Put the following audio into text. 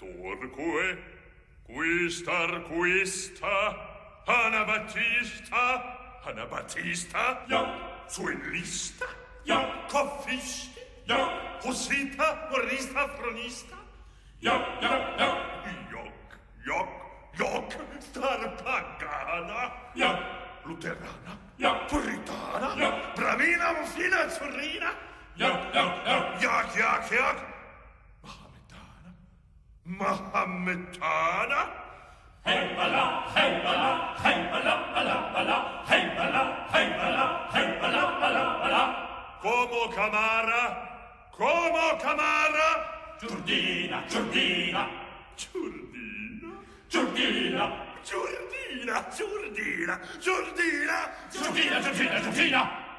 Turque, quista, Anabattista, ja, Suenlista, ja, Coffisti, ja, Hussita, Morista, Fronista, ja, ja, ja, Joc, Starpagana, ja, Luterana, ja, Puritana, ja, Bramina, Muffina, Azzurrina, ja, ja, Yak, Mahometana, hey bala, hey bala, hey bala, bala, bala, hey bala, hey bala, hey bala, bala, bala. Como Camara, Giurdina, Giurdina, Giurdina, Giurdina, Giurdina, Giurdina, Giurdina, Giurdina, Giurdina, Giurdina.